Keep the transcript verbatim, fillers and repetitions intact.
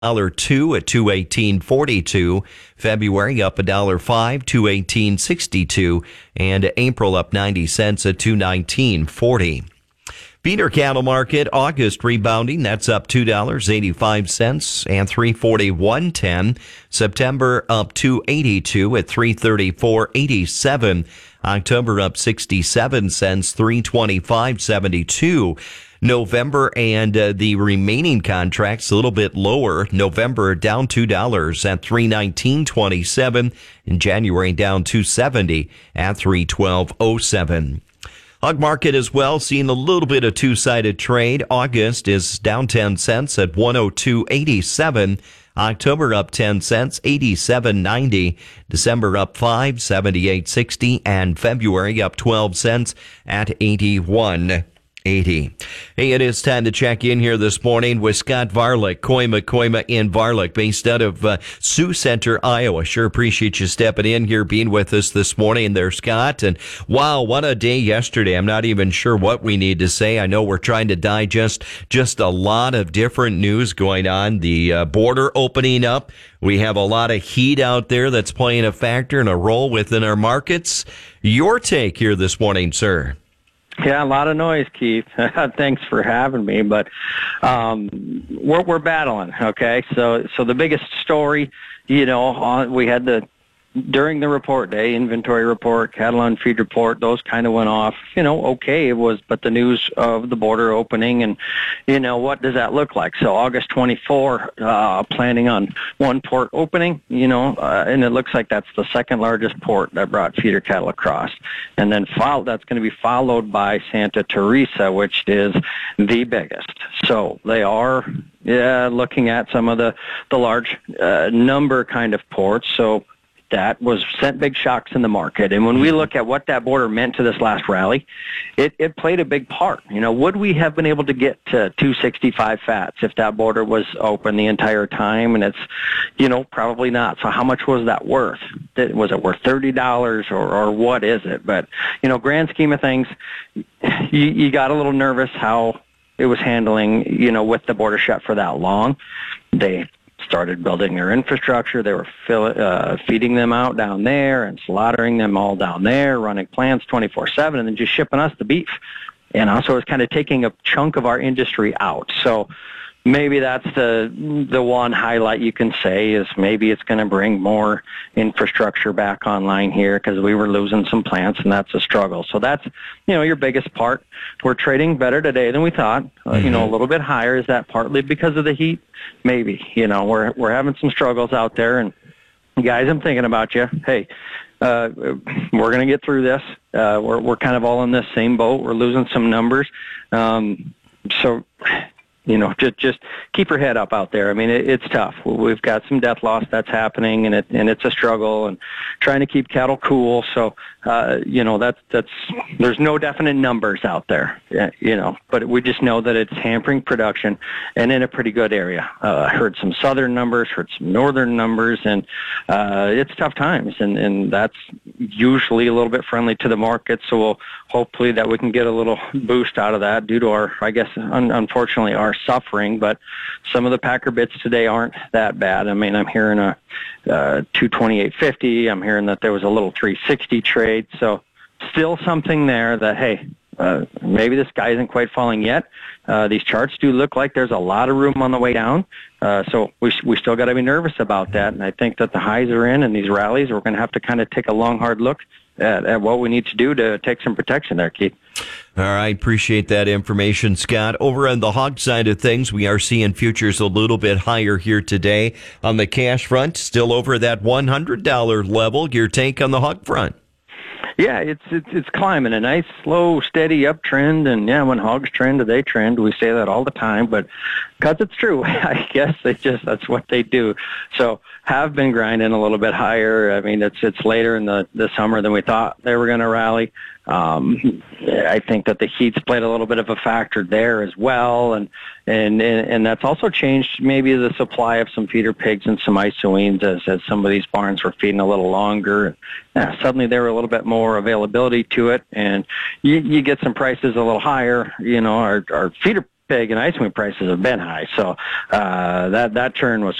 dollar two at two eighteen forty-two. February up a dollar five, two eighteen sixty-two, and April up ninety cents at two nineteen forty. Feeder cattle market, August rebounding. That's up two dollars and eighty-five cents and three forty-one ten. September up two eighty-two at three thirty-four eighty-seven. October up sixty-seven cents, three twenty-five seventy-two. November and uh, the remaining contracts a little bit lower. November down two dollars at three nineteen twenty-seven. In January down two seventy at three twelve oh seven. Hog market as well, seeing a little bit of two-sided trade. August is down ten cents at one oh two eighty-seven. October up ten cents, eighty-seven ninety. December up five, seventy-eight sixty. And February up twelve cents at eighty-one eighty. Hey, it is time to check in here this morning with Scott Varlick, Koima Koima in Varlick, based out of uh, Sioux Center, Iowa. Sure appreciate you stepping in here, being with us this morning there, Scott. And wow, what a day yesterday. I'm not even sure what we need to say. I know we're trying to digest just a lot of different news going on. The uh, border opening up. We have a lot of heat out there that's playing a factor and a role within our markets. Your take here this morning, sir. Yeah, a lot of noise, Keith. Thanks for having me, but um, we're we're battling. Okay, so so the biggest story, you know, on, we had the during the report day, inventory report, cattle on feed report, those kind of went off. You know, okay, it was, but the news of the border opening and, you know, what does that look like? So August twenty-fourth, uh, planning on one port opening, you know, uh, and it looks like that's the second largest port that brought feeder cattle across. And then follow, that's going to be followed by Santa Teresa, which is the biggest. So they are yeah, looking at some of the, the large uh, number kind of ports. So that was sent big shocks in the market. And when we look at what that border meant to this last rally, it, it played a big part. You know, would we have been able to get to two sixty-five fats if that border was open the entire time? And it's, you know, probably not. So how much was that worth? Was it worth thirty dollars or, or what is it? But, you know, grand scheme of things, you, you got a little nervous how it was handling, you know, with the border shut for that long. They started building their infrastructure. They were fill, uh, feeding them out down there and slaughtering them all down there, running plants twenty-four seven, and then just shipping us the beef. And also it's kind of taking a chunk of our industry out. So maybe that's the the one highlight you can say is maybe it's going to bring more infrastructure back online here because we were losing some plants, and that's a struggle. So that's, you know, your biggest part. We're trading better today than we thought, uh, mm-hmm. you know, a little bit higher. Is that partly because of the heat? Maybe. You know, we're we're having some struggles out there, and guys, I'm thinking about you. Hey, uh, we're going to get through this. Uh, we're we're kind of all in this same boat. We're losing some numbers. Um, so, you know, just just keep your head up out there. I mean, it, it's tough. We've got some death loss that's happening, and it and it's a struggle, and trying to keep cattle cool. So, uh, you know, that's that's there's no definite numbers out there, you know, but we just know that it's hampering production, and in a pretty good area. Uh, heard some southern numbers, heard some northern numbers, and uh, it's tough times, and and that's usually a little bit friendly to the market. So we'll hopefully that we can get a little boost out of that due to our, I guess, un- unfortunately, our suffering. But some of the packer bits today aren't that bad. I mean, I'm hearing a uh, two twenty-eight fifty. I'm hearing that there was a little three sixty trade. So still something there that, hey, uh, maybe the sky isn't quite falling yet. Uh, these charts do look like there's a lot of room on the way down. Uh, so we we still got to be nervous about that. And I think that the highs are in, and these rallies, we're going to have to kind of take a long, hard look At, at what we need to do to take some protection there, Keith. All right, appreciate that information, Scott. Over on the hog side of things, we are seeing futures a little bit higher here today. On the cash front, still over that one hundred dollars level. Your take on the hog front? Yeah, it's it's it's climbing, a nice, slow, steady uptrend. And yeah, when hogs trend, they trend. We say that all the time, but because it's true, I guess they just that's what they do. So have been grinding a little bit higher. I mean, it's it's later in the the summer than we thought they were going to rally. Um, I think that the heat's played a little bit of a factor there as well, and and and that's also changed maybe the supply of some feeder pigs and some isoines as as some of these barns were feeding a little longer. Yeah, suddenly there were a little bit more availability to it, and you, you get some prices a little higher. You know, our our feeder pig and ice wing prices have been high. So uh, that that turn was